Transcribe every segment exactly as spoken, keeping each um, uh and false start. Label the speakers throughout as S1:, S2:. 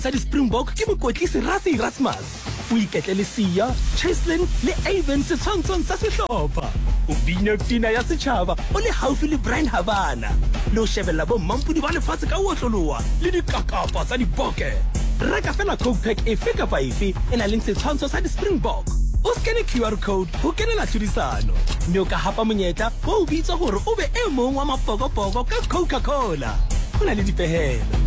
S1: sa di-Springbok ke mokotlisi Rassie Erasmus. O iketlele Sia, Cheslin le Avon setshwantshong sa sehlopha. O bina pina ya setjhaba o le haufi le Brian Habana. Le o shebella bo mampudi ba lefatshe ka otloloa le dikakapa tsa diboke. Reka fela Coke Pack efe kapa efe e nang le setshwantsho sa di-Springbok. O scanne Q R code ho kenela tlhodisano. Mme o ka hapa monyetla o bitsa hore o be e mong wa mapokopoko ka Coca-Cola. Ho na le dipehelo.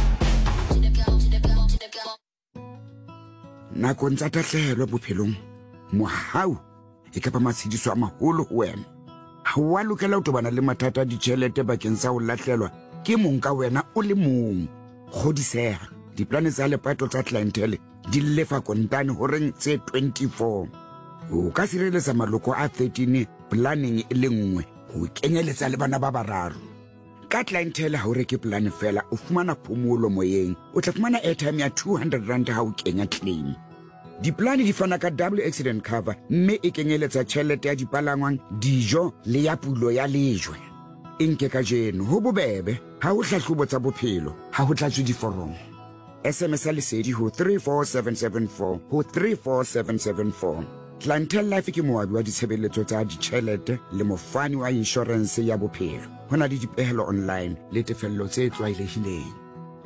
S2: Nakong tsa tahlehelo bophelong mohau e ka ba matshediso a maholo ho wena. Ha wa lokela ho tobana le mathata a ditjhelete bakeng sa ho lahlelwa ke mong ka wena o le mong. Kgodiseha diplane tsa lepato tsa clientele di lefa kontane horeng tse twenty-four. O ka sireletsa maloko a thirteen planning e le nngwe ho kenyeletsa le bana ba bararo. Ka clientele ha o reke plan fela o fumana phomolo moyeng, o tla fumana airtime ya two hundred rand ha o kenya claim. Diplane di fana ka double accident cover mme e kenyeletsa tjhelete ya dipalangwang, dijo le ya pulo ya lejwe. Enke ka jeno ho bobebe ha o hlahlobo tsa bophelo ha ho tlatswe diforomo. S M S lesedi ho three four seven seven four ho three four seven seven four. Clientele Life ke moabi wa ditshebeletso tsa ditjhelete le mofani wa insurance ya bophelo. Ho na le dipehelo online le tefello tse tlwaelehileng.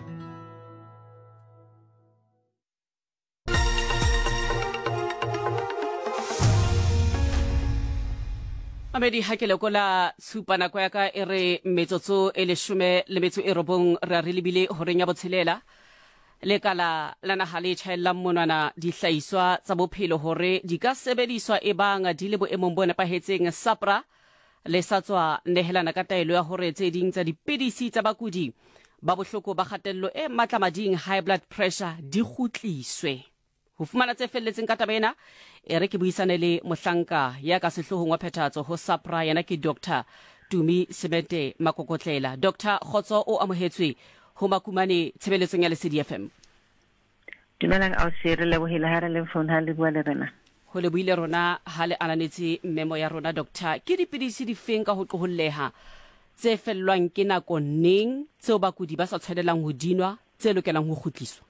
S3: Amedi hakele kola supana kwa yaka ere metsotso e leshome le metso e robong ra re lebile horeng ya botshelela le kala la naha le tjhaella monwana dihlaiswa tsa bophelo hore di ka sebediswa e bang di le boemong bo nepahetseng. SAPRA le sa tswa nehelana ka taelo ya hore tse ding tsa dipidisi tsa bakudi ba bohloko ba kgatello e matlamading high blood pressure di kgutliswe. Ho fumana tse felletseng ka tabena e re ke buisane le mohlanka ya ka sehlohong wa phethahatso ho SAPRA yana ke Doctor Tumi Sebete Makokotlela. Doctor Khotso o amohetswe ho makumane tshebeletsong ya Lesedi F M.
S4: Dumelang au sere le bohile ha re le phone ha le bua le rena.
S3: Ho le buile rona ha le ananetse memo ya rona Doctor. Ke dipidisi di feng ka ho tloholleha tse fellwang ke nako neng tseo bakudi ba sa tshwanelang ho dinwa tse lokelang ho kgutliswa?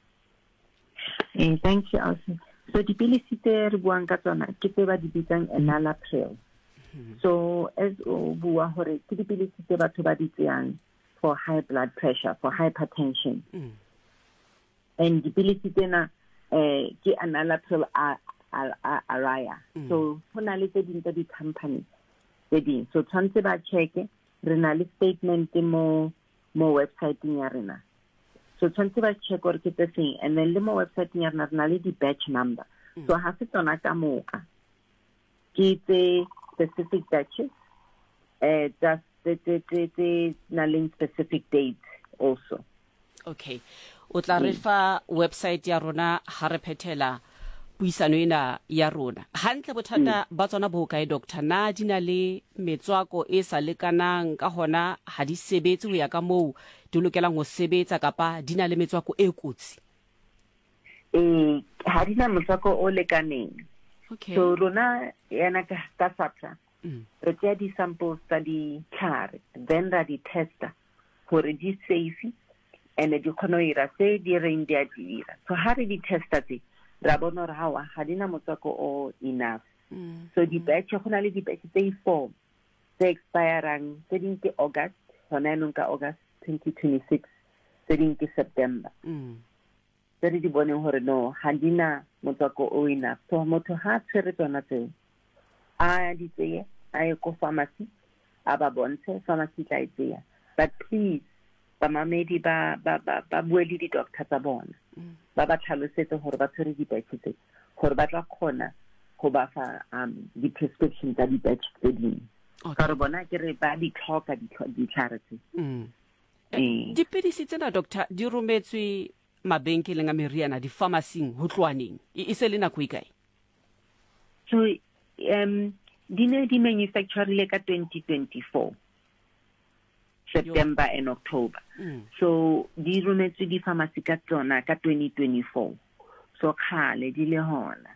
S4: Eh, thank you, Austin. So dipilisi tse re buang ka tsona ke tse ba di bitsang enalapril. So as o bua hore ke dipilisi tse batho ba di tseyang for high blood pressure, for hypertension. Mm. And dipilisi tsena eh ke enalapril araya. Mm. So hona le tse ding tsa di company tse ding. So tshwantse ba checke re na le statement mo mo website ya rena. So tshwantse ba check gore ke tseng, and then le mo website ya rena rena le di batch number. Mm. So ha se tsona ka moka ke tse specific batches uh, just the the the, the naling specific dates also.
S3: Okay, o tla re fa website ya rona ha re phethela puisano ena ya rona. Hantle bothata ba tsona bo kae doctor? Na dina le metswako e sa lekanang ka hona ha di sebetse ho ya ka moo di lokelang ho sebetsa kapa dina le metswako e kotsi?
S4: Eh ha dina metswako o lekaneng.
S3: Okay.
S4: So rona yana ka ka SAPRA mm. re tsaya di samples tsa di tlhare, then ra di testa hore di safe and di kgona ira se di reng di a dira. So ha re di testa tse ra bona hore hawa ha dina motswako o enough. Mm. So di batch go na le di batch tse four tse expirang tse ding ke August, hona nong ka August twenty twenty-six, tse ding ke September. Mm. Tse di boneng hore no ha dina motswako o enough. So motho ha tshwere tsona tse a di tseye a ye ko pharmacy a ba bontshe pharmacy tla itseya, but please ba mamedi ba ba ba ba bue le di doctor tsa bona ba ba tlhalosetse hore ba tshwere di batch tse hore ba tla khona go ba fa um di prescription tsa di batch tse ding. Ka re bona ke re ba di tlhoka di tlhare tse.
S3: Eh dipidisi tsena doctor di rometswe mabenkeleng a meriana di pharmacy ho tloaneng e se le nako ikae?
S4: So um dine di manufacture le ka twenty twenty-four September and October. Mm. So di rometswe di pharmacy ka tsona ka twenty twenty-four. So khale di le hona.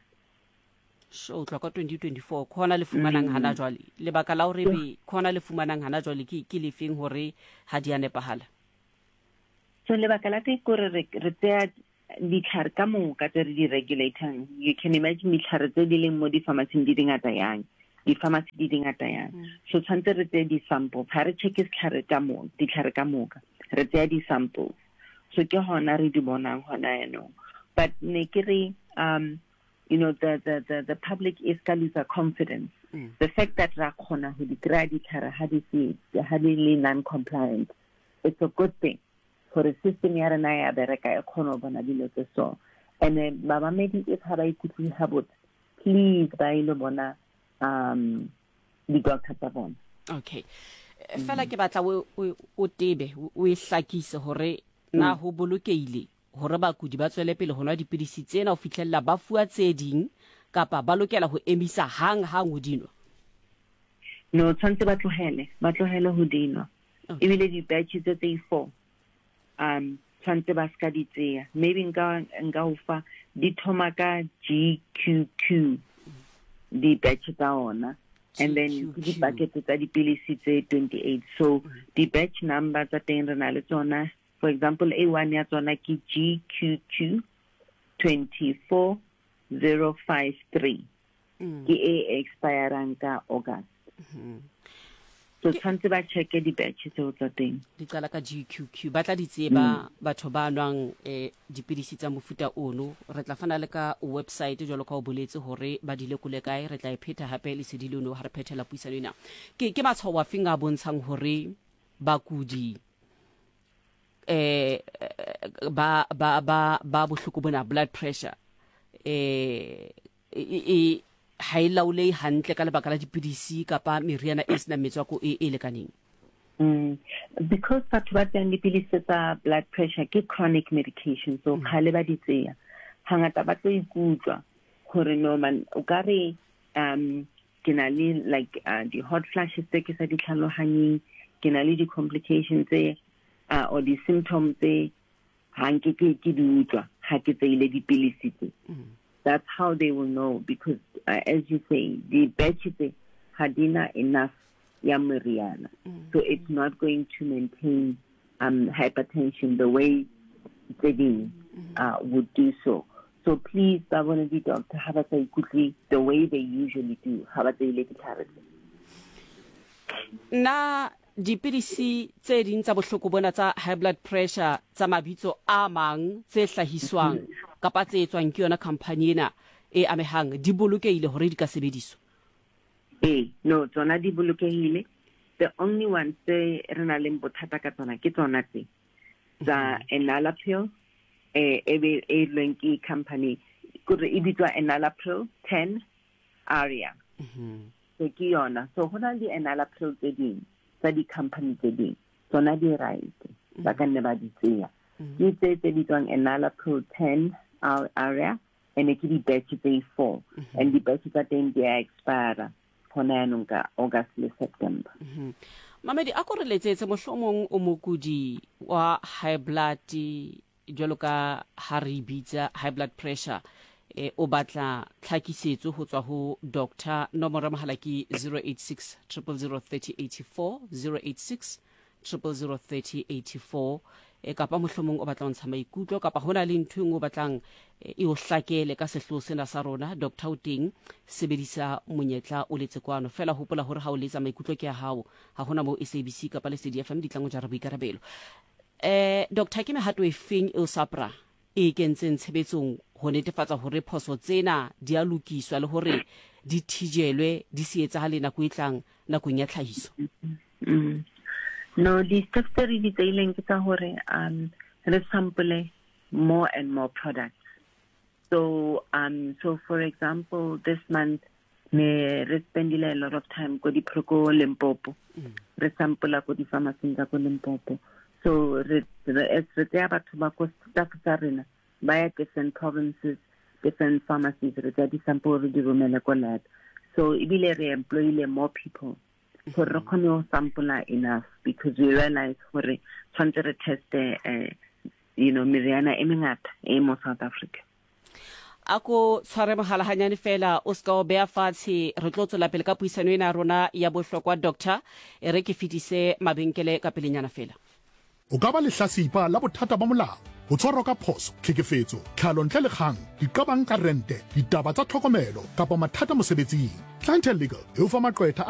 S3: So tla ka twenty twenty-four khona le fumanang hana jwale le baka la hore be khona le fumanang hana jwale ke ke lefeng hore ha di a nepahala?
S4: So le baka la te gore re re tsaya ditlhare ka moka tse re di regulatang, you can imagine ditlhare tse di leng mo di-pharmacy di dingata yang, di-pharmacy di dingata yang. So tshwanetse re tseye di-samples, ha re check setlhare ka mo, ditlhare ka moka, re tseya di-samples. So ke hona re di bonang hona yaanong. But ne ke re, um, you know, the, the, the, the public is ka lose confidence. Mm. The fact that ra khona ho di kry ditlhare ha di se ha di le non-compliant, it's a good thing. For the system ya rena ya bereka e khona bona dilo tse so. And then babamedi if ha ba ikutlwe ha bot, please ba ile bona um di doctor tsa bona.
S3: Okay. Fela ke batla o o tebe o e hlakise hore na ho bolokeile hore bakudi ba tswele pele hona dipidisi tsena o fitlhella ba fuwa tse ding kapa ba lokela ho emisa hang hang ho dinwa.
S4: No, tshwantse ba tlohele ba tlohele ho dinwa. Ebile di batch tse tse four um tshwantse ba ska di tseya. Maybe nka nka ufa di thoma ka G Q Q di batch tsa ona, and then di packet tsa dipilisi tse twenty-eight. So di batch number tsa teng re na le tsona. For example, A one ya tsona ke G Q Q twenty-four zero five three. Ke e expire ka August. So tshwantse ba checke di batch tseo tsa teng.
S3: Di qala ka G Q Q ba tla di tseba batho ba nwang eh dipidisi tsa mofuta ono. Re tla fana le ka website jalo ka o boletse hore ba di lekole kae, re tla e pheta hape le sedilo no ha re phethela puisano ena. Ke ke matshwao a finga bontshang hore bakudi eh ba ba ba ba bohloko bona blood pressure eh e ha e laole hantle ka lebaka la dipidisi kapa meriana e sena metswako e e lekaneng.
S4: Mm. Because batho ba tsang dipidisi tsa blood pressure ke chronic medication, so khale ba di tseya hangata ba tlo ikutlwa hore no man o ka re um ke na le like uh, the hot flashes tse ke sa di tlhalohanyeng, ke na le di complications tse uh, or the symptoms tse hanke ke ke di utlwa ha ke tseile dipidisi tse. That's how they will know, because uh, as you say, the batches hadina enough yamiriana, mm. so it's not going to maintain um, hypertension the way they uh, would do so. So please, the doctor, have a quickly the way they usually do. Have a lady carrot.
S3: Na dipidisi tse ding tsa bohloko bona tsa high blood pressure tsa mabitso a mang tse hlahiswang kapa tse etswang ke yona company ena e amehang di bolokehile hore di ka sebediswa?
S4: Eh no, tsona di bolokehile. The only one tse re na leng bothata ka tsona ke tsona tse tsa enalapril eh e e leng ke company go re e bitswa enalapril ten aria. Mhm. So ke yona, so hona di enalapril tse ding tsa di company tse ding tsona di right ba ka nne ba di tseya. Ke tse tse bitswang enalapril ten area and it be batch day four mm-hmm. and the batch that then they expire hona nka August le September.
S3: Mhm. Mamedi a go reletsetse mohlomong o mokudi wa high blood jalo ka ha re bitsa high blood pressure e o batla tlhakisetso ho tswa ho doctor. Nomoro mahala ke zero eight six zero zero zero three eight four zero eight six zero zero zero three eight four. E kapa mohlomong o batla ntsha maikutlo kapa hona le ntho engwe o batlang e o hlakele ka sehloho sena sa rona, doctor o teng, sebedisa monyetla o letse kwano fela hopola hore ha o letsa maikutlo ke ya hao, ha hona mo S A B C kapa le C D F M di tlang o jara boikarabelo. Eh doctor ke mehato e feng e o sapra e kentseng tshebetsong ho netefatsa hore phoso tsena di a lokiswa le hore di thijelwe di se etsahale nako e tlang nakong ya tlhahiso?
S4: Mm. No, the steps that we detailing kita hore um resample more and more products. So um so for example, this month me respendile a lot of time go di proko Limpopo. Mm. Resample go di pharmacy go Limpopo. So re as re tya batho ba ko staff tsa rena ba ya different provinces, different pharmacies re tya di sample re di romela ko lab. So ibile re employ more people. For mm-hmm. sample enough, because we realize for a tshwantse test uh, you know meriana e mengata e mo South Africa.
S3: Ako tshware mohala hanyane fela o ska o bea fatshe re tlo tsola pele ka puisano ena rona ya bohlokwa doctor e re ke fitise mabenkele ka pelenyana fela.
S5: O ka ba le hlasipa la bothata ba molao ho tshwarwa ka phoso, tlhekefetso, tlhalo ntle le kgang, diqabang ka rente, ditaba tsa tlhokomelo kapa mathata mosebetsing. Clientele Legal e o fa maqwetha